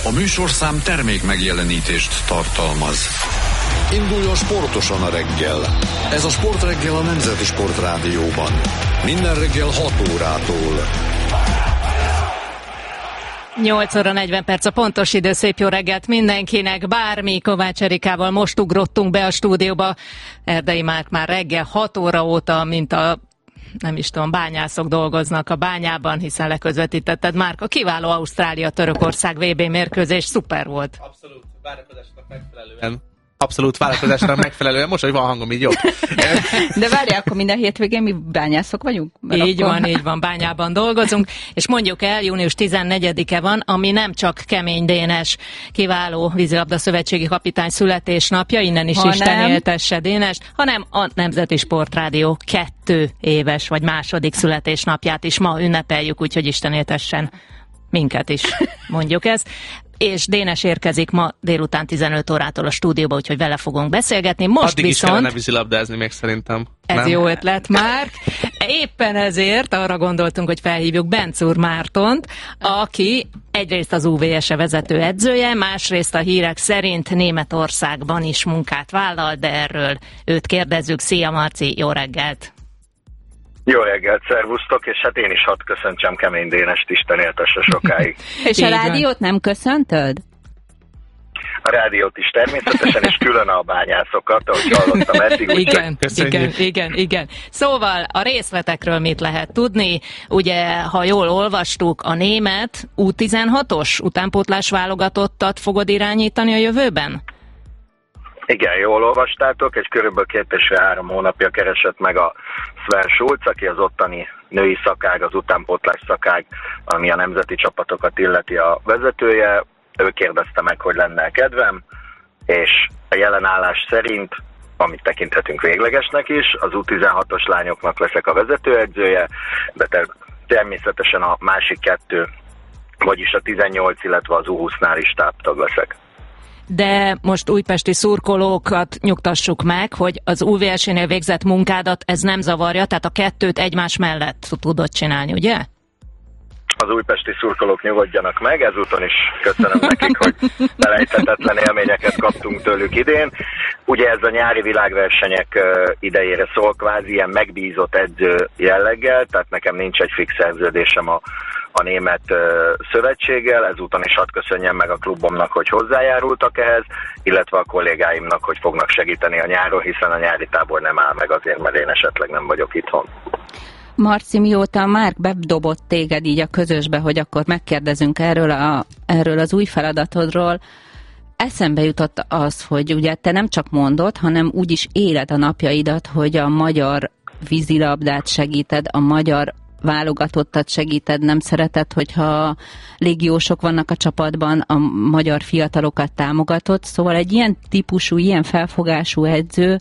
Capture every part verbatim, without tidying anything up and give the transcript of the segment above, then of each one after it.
A műsorszám termék megjelenítést tartalmaz. Induljon sportosan a reggel. Ez a Sportreggel a Nemzeti Sportrádióban. Minden reggel hat órától. nyolc óra negyven perc a pontos idő, szép jó reggelt mindenkinek. Bármi, Kovács Erikával most ugrottunk be a stúdióba. Erdei Márk már reggel hat óra óta, mint a nem is tudom, bányászok dolgoznak a bányában, hiszen leközvetítetted. Márk, a kiváló Ausztrália-Törökország vé bé mérkőzés szuper volt. Abszolút, várakozásnak megfelelően. Abszolút várakozásnak megfelelően. Most, hogy van hangom, így jobb. De várjál, akkor minden hétvégén mi bányászok vagyunk? Mert így akkor... van, így van, bányában dolgozunk. És mondjuk el, június tizennegyedike van, ami nem csak Kemény Dénes kiváló vízilabda szövetségi kapitány születésnapja, innen is ha Isten nem... éltesse Dénest, hanem a Nemzeti Sportrádió kettő éves vagy második születésnapját is ma ünnepeljük, úgyhogy Isten éltessen minket is, mondjuk ezt. És Dénes érkezik ma délután tizenöt órától a stúdióba, úgyhogy vele fogunk beszélgetni. Most Addig viszont... is kellene vízilabdázni még szerintem. Ez nem? Jó ötlet, Márk. Éppen ezért arra gondoltunk, hogy felhívjuk Bencúr Mártont, aki egyrészt az u vé es e vezető edzője, másrészt a hírek szerint Németországban is munkát vállal, de erről őt kérdezzük. Szia, Marci, jó reggelt! Jó reggelt, szervusztok, és hát én is hadd köszöntsem Kemény Dénest, Isten éltesse sokáig. És a rádiót nem köszöntöd? A rádiót is természetesen, és külön a bányászokat, ahogy hallottam eddig. Úgy igen, igen, igen, igen. Szóval a részletekről mit lehet tudni? Ugye, ha jól olvastuk, a német U tizenhatos utánpótlás válogatottat fogod irányítani a jövőben? Igen, jól olvastátok, egy körülbelül két és három hónapja keresett meg a Sven Schulz, aki az ottani női szakág, az utánpótlás szakág, ami a nemzeti csapatokat illeti a vezetője. Ő kérdezte meg, hogy lenne kedvem, és a jelen állás szerint, amit tekinthetünk véglegesnek is, az U tizenhatos lányoknak leszek a vezetőedzője, de ter- természetesen a másik kettő, vagyis a tizennyolc, illetve az U húsznál is táptag leszek. De most újpesti szurkolókat nyugtassuk meg, hogy az u vé es é-nél végzett munkádat ez nem zavarja, tehát a kettőt egymás mellett tudod csinálni, ugye? Az újpesti szurkolók nyugodjanak meg, ezúton is köszönöm nekik, hogy felejthetetlen élményeket kaptunk tőlük idén. Ugye ez a nyári világversenyek idejére szól, kvázi ilyen megbízott edző jelleggel, tehát nekem nincs egy fix szerződésem a a német uh, szövetséggel, ezúton is hadd köszönjem meg a klubomnak, hogy hozzájárultak ehhez, illetve a kollégáimnak, hogy fognak segíteni a nyáron, hiszen a nyári tábor nem áll meg azért, mert én esetleg nem vagyok itthon. Marci, mióta Márk bedobott téged így a közösbe, hogy akkor megkérdezünk erről, a, erről az új feladatodról, eszembe jutott az, hogy ugye te nem csak mondod, hanem úgy is éled a napjaidat, hogy a magyar vízilabdát segíted, a magyar válogatottat segíted, nem szereted, hogyha légiósok vannak a csapatban, a magyar fiatalokat támogatod, szóval egy ilyen típusú, ilyen felfogású edző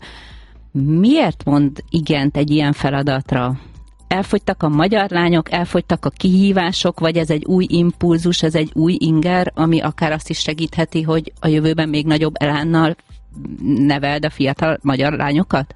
miért mond igent egy ilyen feladatra? Elfogytak a magyar lányok, elfogytak a kihívások, vagy ez egy új impulzus, ez egy új inger, ami akár azt is segítheti, hogy a jövőben még nagyobb elánnal neveld a fiatal magyar lányokat?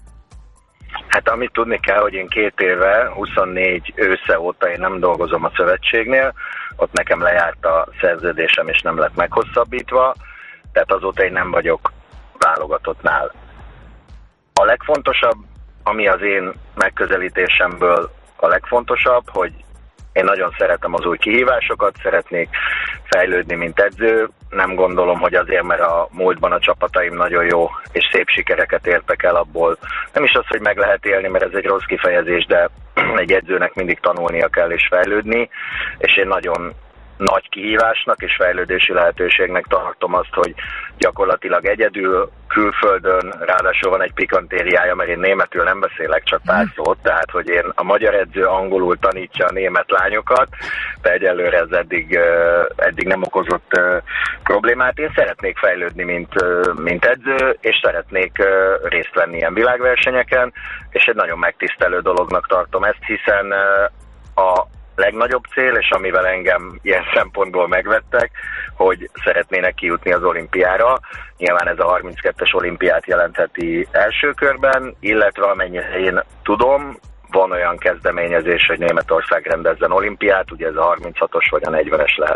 Hát amit tudni kell, hogy én két éve, huszonnégy ősze óta én nem dolgozom a szövetségnél, ott nekem lejárt a szerződésem és nem lett meghosszabbítva, tehát azóta én nem vagyok válogatottnál. A legfontosabb, ami az én megközelítésemből a legfontosabb, hogy én nagyon szeretem az új kihívásokat, szeretnék fejlődni, mint edző. Nem gondolom, hogy azért, mert a múltban a csapataim nagyon jó és szép sikereket értek el abból. Nem is az, hogy meg lehet élni, mert ez egy rossz kifejezés, de egy edzőnek mindig tanulnia kell és fejlődni, és én nagyon nagy kihívásnak és fejlődési lehetőségnek tartom azt, hogy gyakorlatilag egyedül, külföldön, ráadásul van egy pikantériája, mert én németül nem beszélek, csak pár szót, tehát hogy én a magyar edző angolul tanítja a német lányokat, de egyelőre ez eddig, eddig nem okozott problémát. Én szeretnék fejlődni, mint, mint edző, és szeretnék részt venni ilyen világversenyeken, és egy nagyon megtisztelő dolognak tartom ezt, hiszen a legnagyobb cél, és amivel engem ilyen szempontból megvettek, hogy szeretnének kijutni az olimpiára. Nyilván ez a harminckettes olimpiát jelentheti első körben, illetve amennyire én tudom, van olyan kezdeményezés, hogy Németország rendezzen olimpiát, ugye ez a harminchatos vagy a negyvenes lehet.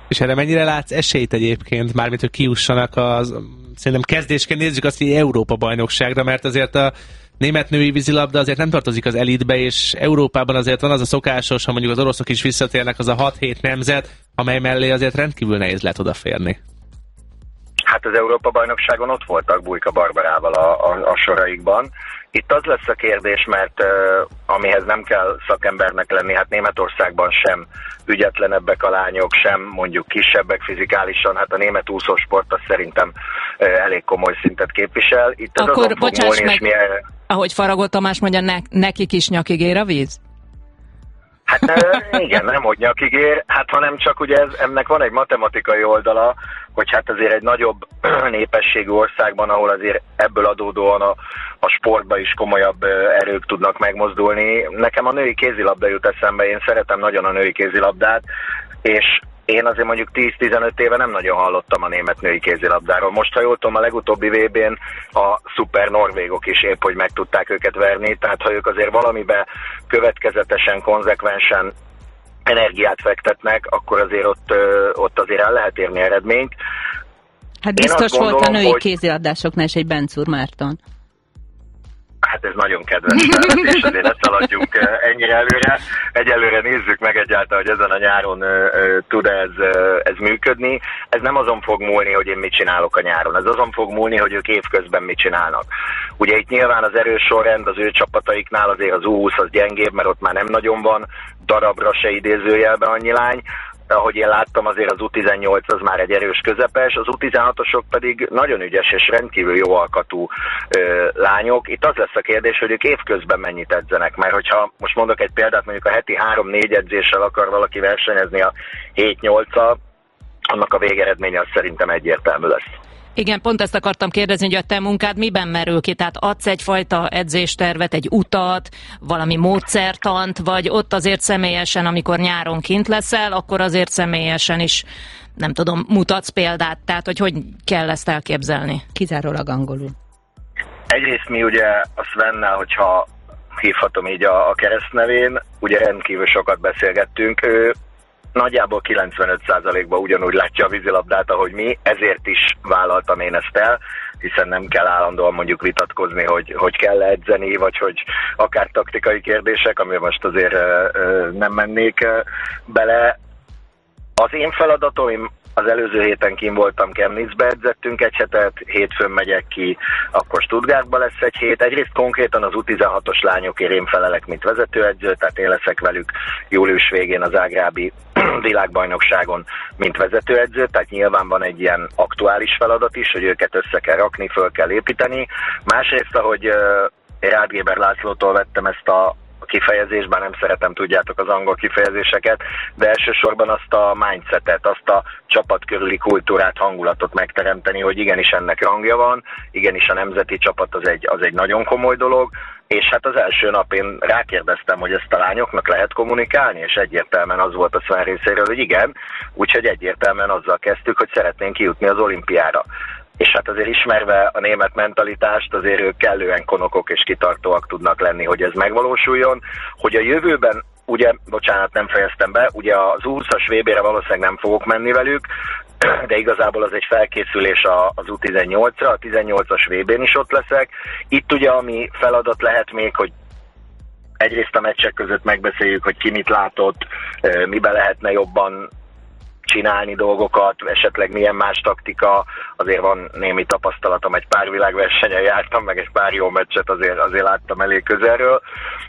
És erre mennyire látsz esélyt egyébként, mármint, hogy kijussanak az, szerintem kezdésként nézzük azt, hogy Európa-bajnokságra, mert azért a német női vízilabda azért nem tartozik az elitbe, és Európában azért van az a szokásos, ha mondjuk az oroszok is visszatérnek, az a hat-hét nemzet, amely mellé azért rendkívül nehéz lehet odaférni. Hát az Európa-bajnokságon ott voltak Bujka Barbarával a, a, a soraikban. Itt az lesz a kérdés, mert uh, amihez nem kell szakembernek lenni, hát Németországban sem ügyetlenebbek a lányok, sem mondjuk kisebbek fizikálisan, hát a német úszósport az szerintem uh, elég komoly szintet képvisel. Itt ez akkor bocsáss meg, milyen... ahogy Faragó Tamás mondja, ne, nekik is nyakig ér a víz? Hát igen, nem hogy nyakig ér, hát hanem csak ugye ez, ennek van egy matematikai oldala, hogy hát azért egy nagyobb népességű országban, ahol azért ebből adódóan a, a sportba is komolyabb erők tudnak megmozdulni. Nekem a női kézilabda jut eszembe, én szeretem nagyon a női kézilabdát, és én azért mondjuk tíz-tizenöt éve nem nagyon hallottam a német női kézilabdáról. Most, ha jól tudom, a legutóbbi vé bén a szuper norvégok is épp, hogy meg tudták őket verni, tehát ha ők azért valamibe következetesen, konzekvensen energiát fektetnek, akkor azért ott, ott azért el lehet érni eredményt. Hát biztos gondolom, volt a női hogy... kézilabdásoknál is egy Bencúr Márton. Hát ez nagyon kedves felvetés, azért ne szaladjunk ennyire előre. Egyelőre nézzük meg egyáltalán, hogy ezen a nyáron uh, tud ez, uh, ez működni. Ez nem azon fog múlni, hogy én mit csinálok a nyáron. Ez azon fog múlni, hogy ők évközben mit csinálnak. Ugye itt nyilván az erős sorrend az ő csapataiknál azért az U húsz az gyengébb, mert ott már nem nagyon van darabra se idézőjelben annyi lány. Ahogy én láttam, azért az U tizennyolc az már egy erős közepes, az U tizenhatosok pedig nagyon ügyes és rendkívül jó alkatú ö, lányok. Itt az lesz a kérdés, hogy ők évközben mennyit edzenek, mert hogyha most mondok egy példát, mondjuk a heti három-négy edzéssel akar valaki versenyezni a hét-nyolccal, annak a végeredménye az szerintem egyértelmű lesz. Igen, pont ezt akartam kérdezni, hogy a te munkád miben merül ki? Tehát adsz egyfajta edzéstervet, egy utat, valami módszertant, vagy ott azért személyesen, amikor nyáron kint leszel, akkor azért személyesen is, nem tudom, mutatsz példát? Tehát, hogy hogy kell ezt elképzelni? Kizárólag angolul. Egyrészt mi ugye a Svennel, hogyha hívhatom így a, a keresztnevén, ugye rendkívül sokat beszélgettünk, ő nagyjából kilencvenöt százalékban ugyanúgy látja a vízilabdát, ahogy mi, ezért is vállaltam én ezt el, hiszen nem kell állandóan mondjuk vitatkozni, hogy, hogy kell edzeni, vagy hogy akár taktikai kérdések, amivel most azért ö, nem mennék ö, bele. Az én feladatom, én az előző héten kim voltam Chemnitzbe, edzettünk egy hetet, hétfőn megyek ki, akkor Stuttgartba lesz egy hét. Egyrészt konkrétan az U tizenhatos lányokért én felelek, mint vezetőedző, tehát én leszek velük július végén az zágrábi világbajnokságon, mint vezetőedző, tehát nyilván van egy ilyen aktuális feladat is, hogy őket össze kell rakni, föl kell építeni. Másrészt, ahogy Rád Géber Lászlótól vettem ezt a kifejezésben, nem szeretem, tudjátok, az angol kifejezéseket, de elsősorban azt a mindsetet, azt a csapat körüli kultúrát, hangulatot megteremteni, hogy igenis ennek rangja van, igenis a nemzeti csapat az egy, az egy nagyon komoly dolog, és hát az első nap én rákérdeztem, hogy ezt a lányoknak lehet kommunikálni, és egyértelműen az volt a Sven részéről, hogy igen, úgyhogy egyértelműen azzal kezdtük, hogy szeretnénk kijutni az olimpiára. És hát azért ismerve a német mentalitást, azért ők kellően konokok és kitartóak tudnak lenni, hogy ez megvalósuljon. Hogy a jövőben, ugye, bocsánat, nem fejeztem be, ugye az U húszas vé bére valószínűleg nem fogok menni velük, de igazából az egy felkészülés az U tizennyolcra, a tizennyolcas vé bén is ott leszek. Itt ugye ami feladat lehet még, hogy egyrészt a meccsek között megbeszéljük, hogy ki mit látott, miben lehetne jobban csinálni dolgokat, esetleg milyen más taktika, azért van némi tapasztalatom, egy pár világversenyen jártam, meg egy pár jó meccset azért, azért láttam elég közelről,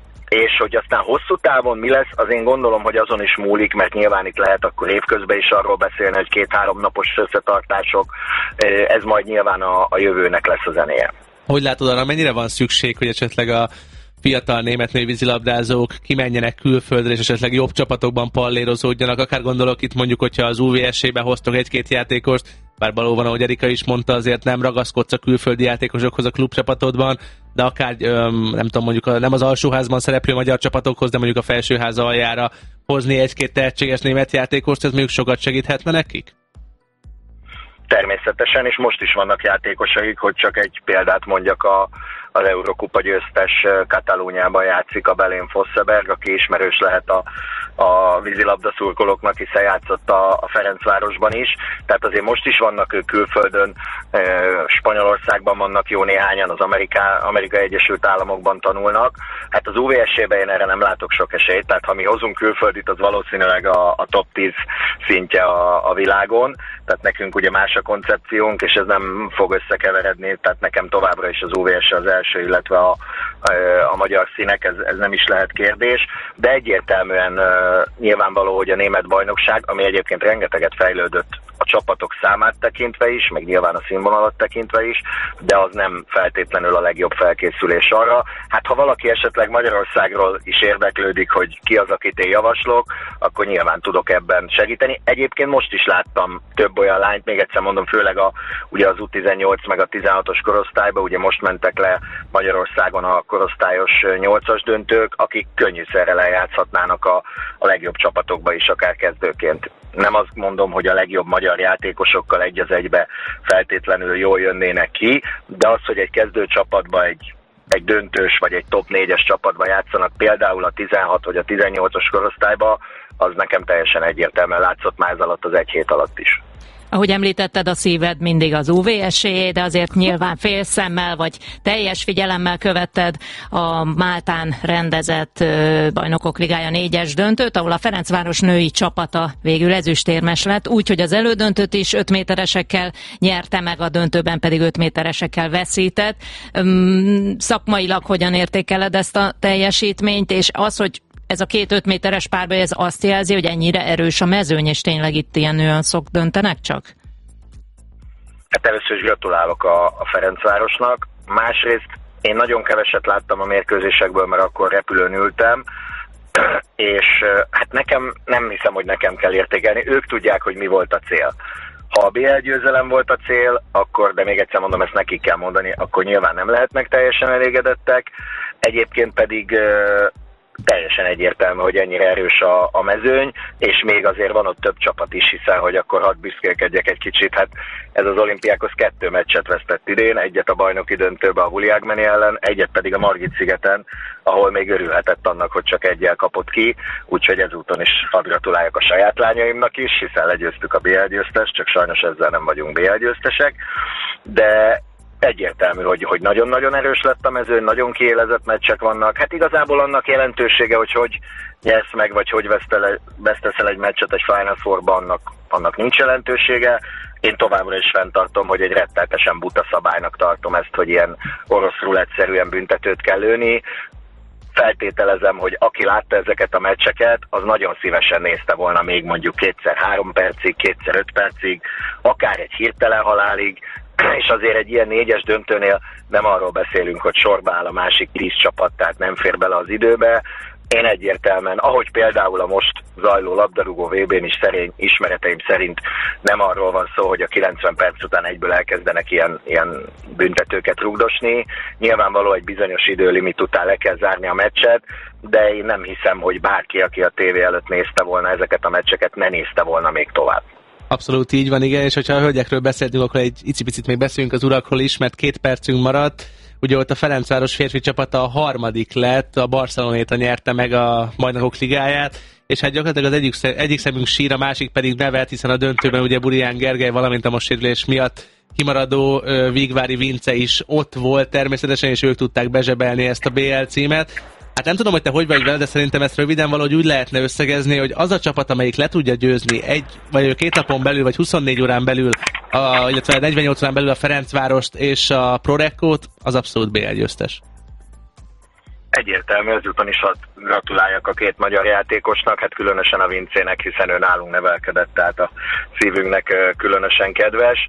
és hogy aztán hosszú távon mi lesz, az én gondolom, hogy azon is múlik, mert nyilván itt lehet akkor évközben is arról beszélni, hogy két-három napos összetartások, ez majd nyilván a, a jövőnek lesz a zenéje. Hogy látod, arra mennyire van szükség, hogy esetleg a fiatal német női vízilabdázók kimenjenek külföldre, és esetleg jobb csapatokban pallérozódjanak, akár gondolok itt mondjuk, hogyha az u vé es é-ben hoztok egy-két játékost, bár valóban, ahogy Erika is mondta, azért nem ragaszkodsz a külföldi játékosokhoz a klubcsapatodban, de akár, öm, nem tudom, mondjuk a, nem az alsóházban szereplő magyar csapatokhoz, de mondjuk a felsőház aljára hozni egy-két tehetséges német játékost, ez mondjuk sokat segíthetne nekik? Természetesen, és most is vannak játékosaik, hogy csak egy példát mondjak, a, az Eurokupa győztes Katalóniában játszik a Belén Fosseberg, aki ismerős lehet a, a vízilabda szurkolóknak, hiszen játszott a, a Ferencvárosban is, tehát azért most is vannak ők külföldön, Spanyolországban vannak jó néhányan, az Amerika, Amerikai Egyesült Államokban tanulnak. Hát az u vé es é-ben én erre nem látok sok esélyt, tehát ha mi hozunk külföldit, az valószínűleg a, a top tíz szintje a, a világon, tehát nekünk ugye más a koncepciónk, és ez nem fog összekeveredni, tehát nekem továbbra is az u vé es az első, illetve a, a, a magyar színek, ez, ez nem is lehet kérdés, de egyértelműen uh, nyilvánvaló, hogy a német bajnokság, ami egyébként rengeteget fejlődött a csapatok számát tekintve is, meg nyilván a színvonalat tekintve is, de az nem feltétlenül a legjobb felkészülés arra. Hát ha valaki esetleg Magyarországról is érdeklődik, hogy ki az, akit én javaslok, akkor nyilván tudok ebben segíteni. Egyébként most is láttam több olyan lányt, még egyszer mondom, főleg a, ugye az u tizennyolc meg a tizenhatos korosztályba, ugye most mentek le Magyarországon a korosztályos nyolcas döntők, akik könnyűszerrel eljátszhatnának a, a legjobb csapatokba is, akár kezdőként. Nem azt mondom, hogy a legjobb magyar játékosokkal egy az egybe feltétlenül jól jönnének ki, de az, hogy egy kezdőcsapatba, egy, egy döntős vagy egy top négyes csapatba játszanak, például a tizenhat vagy a tizennyolcas korosztályba, az nekem teljesen egyértelműen látszott már ez alatt az egy hét alatt is. Ahogy említetted, a szíved mindig az u vé es é, de azért nyilván félszemmel vagy teljes figyelemmel követted a Máltán rendezett Bajnokok Ligája négyes döntőt, ahol a Ferencváros női csapata végül ezüstérmes lett, úgyhogy az elődöntőt is öt méteresekkel nyerte meg, a döntőben pedig öt méteresekkel veszített. Szakmailag hogyan értékeled ezt a teljesítményt, és az, hogy ez a két öt méteres párbaj, ez azt jelzi, hogy ennyire erős a mezőny, és tényleg itt ilyen nüanszok döntenek csak? Hát először is gratulálok a, a Ferencvárosnak. Másrészt én nagyon keveset láttam a mérkőzésekből, mert akkor repülőn ültem, és hát nekem, nem hiszem, hogy nekem kell értékelni. Ők tudják, hogy mi volt a cél. Ha a bé el győzelem volt a cél, akkor, de még egyszer mondom, ezt nekik kell mondani, akkor nyilván nem lehetnek teljesen elégedettek. Egyébként pedig teljesen egyértelmű, hogy ennyire erős a, a mezőny, és még azért van ott több csapat is, hiszen, hogy akkor hadd büszkélkedjek egy kicsit, hát ez az Olimpiákhoz kettő meccset vesztett idén, egyet a bajnoki döntőbe a Vuliágmeni ellen, egyet pedig a Margit-szigeten, ahol még örülhetett annak, hogy csak egyel kapott ki, úgyhogy ezúton is hadd gratuláljak a saját lányaimnak is, hiszen legyőztük a bé el győztest, csak sajnos ezzel nem vagyunk bé el győztesek, de egyértelmű, hogy, hogy nagyon-nagyon erős lett a mezőn, nagyon kiélezett meccsek vannak. Hát igazából annak jelentősége, hogy hogy nyersz meg, vagy hogy vesztesz el egy meccset egy Final Fourba, annak, annak nincs jelentősége. Én továbbra is fenntartom, hogy egy rettenetesen buta szabálynak tartom ezt, hogy ilyen orosz rulett-szerűen büntetőt kell lőni. Feltételezem, hogy aki látta ezeket a meccseket, az nagyon szívesen nézte volna még mondjuk kétszer három percig, kétszer öt percig, akár egy hirtelen halálig, és azért egy ilyen négyes döntőnél nem arról beszélünk, hogy sorba áll a másik tíz csapat, tehát nem fér bele az időbe. Én egyértelműen, ahogy például a most zajló labdarúgó vé bén is szerény ismereteim szerint nem arról van szó, hogy a kilencven perc után egyből elkezdenek ilyen, ilyen büntetőket rugdosni. Nyilvánvaló egy bizonyos időlimit után le kell zárni a meccset, de én nem hiszem, hogy bárki, aki a tévé előtt nézte volna ezeket a meccseket, ne nézte volna még tovább. Abszolút így van, igen, és hogyha a hölgyekről beszéltünk, akkor egy icipicit még beszélünk az urakról is, mert két percünk maradt. Ugye ott a Ferencváros férfi csapata a harmadik lett, a Barcelonéta nyerte meg a Bajnokok Ligáját, és hát gyakorlatilag az egyik, egyik szemünk sír, a másik pedig nevet, hiszen a döntőben ugye Burián Gergely, valamint a most sérülés miatt kimaradó uh, Vigvári Vince is ott volt természetesen, és ők tudták bezsebelni ezt a bé el címet. Hát nem tudom, hogy te hogy vagy vele, de szerintem ezt röviden valahogy úgy lehetne összegezni, hogy az a csapat, amelyik le tudja győzni egy vagy két napon belül, vagy huszonnégy órán belül, a, illetve negyvennyolc órán belül a Ferencvárost és a Prorekkót, az abszolút bé el győztes. Egyértelmű, ezúton is hadd gratuláljak a két magyar játékosnak, hát különösen a Vincének, hiszen ő nálunk nevelkedett, tehát a szívünknek különösen kedves.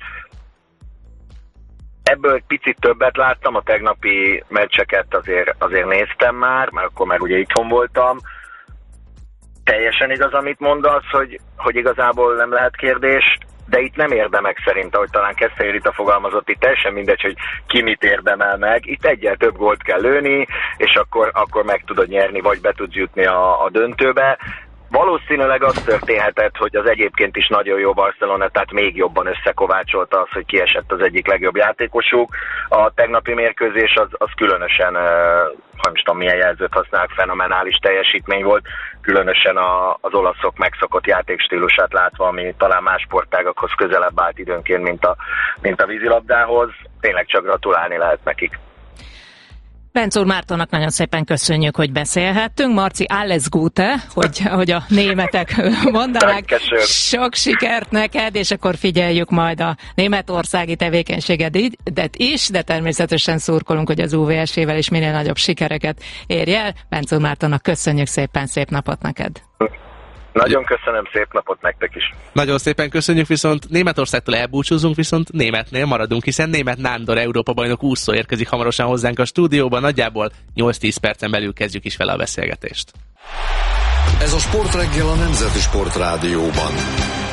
Ebből egy picit többet láttam, a tegnapi meccseket azért, azért néztem már, mert akkor már ugye itthon voltam. Teljesen igaz, amit mondasz, hogy, hogy igazából nem lehet kérdés, de itt nem érdemek szerint, ahogy talán Keszthely Rita fogalmazott, itt teljesen mindegy, hogy ki mit érdemel meg. Itt egyel több gólt kell lőni, és akkor, akkor meg tudod nyerni, vagy be tudsz jutni a, a döntőbe. Valószínűleg az történhetett, hogy az egyébként is nagyon jó Barcelona, tehát még jobban összekovácsolta az, hogy kiesett az egyik legjobb játékosuk. A tegnapi mérkőzés az, az különösen, nem is tudom milyen jelzőt használják, fenomenális teljesítmény volt, különösen a, az olaszok megszokott játékstílusát látva, ami talán más sportágakhoz közelebb állt időnként, mint a, mint a vízilabdához. Tényleg csak gratulálni lehet nekik. Bencúr Mártonnak nagyon szépen köszönjük, hogy beszélhettünk. Marci, alles Gute, hogy, hogy a németek mondanák. Sok sikert neked, és akkor figyeljük majd a németországi tevékenységedet is, de természetesen szurkolunk, hogy az u vé es-ével is minél nagyobb sikereket érj el. Bencúr Mártonnak köszönjük szépen, szép napot neked! Nagyon köszönöm, szép napot nektek is. Nagyon szépen köszönjük, viszont Németországtól elbúcsúzunk, viszont németnél maradunk, hiszen Német Nándor Európa-bajnok úszó érkezik hamarosan hozzánk a stúdióba, nagyjából nyolc-tíz percen belül kezdjük is vele a beszélgetést. Ez a Sportreggel a Nemzeti Sportrádióban.